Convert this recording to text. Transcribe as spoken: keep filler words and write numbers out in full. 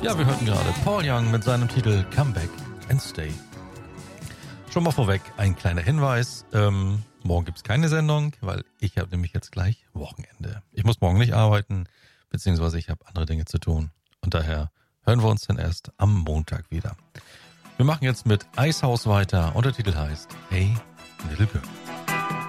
Ja, wir hörten gerade Paul Young mit seinem Titel Come Back and Stay. Schon mal vorweg ein kleiner Hinweis. Ähm, morgen gibt es keine Sendung, weil ich habe nämlich jetzt gleich Wochenende. Ich muss morgen nicht arbeiten, beziehungsweise ich habe andere Dinge zu tun. Und daher hören wir uns dann erst am Montag wieder. Wir machen jetzt mit Icehouse weiter und der Titel heißt Hey Little Girl.